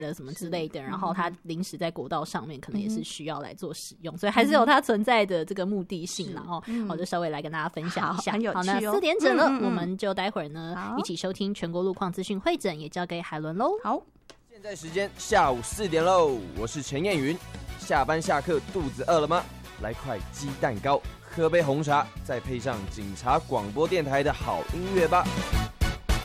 了什么之类的，然后它临时在国道上面可能也是需要来做使用，所以还是有它存在的这个目的性，然后我就稍微来跟大家分享一下。好，那4点整了，我们就待会儿呢一起收听全国路况资讯会诊，也交给海伦喽。 好， 现在时间下午4点喽，我是陈彦云。下班下课肚子饿了吗？来块鸡蛋糕，喝杯红茶，再配上警察广播电台的好音乐吧。